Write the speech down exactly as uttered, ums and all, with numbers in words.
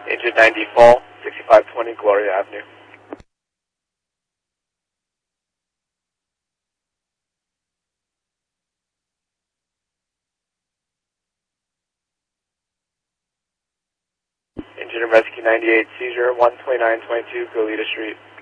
Engine ninety fall, sixty-five twenty Gloria Avenue. Engine rescue ninety-eight, seizure one twenty-nine twenty-two Goleta Street.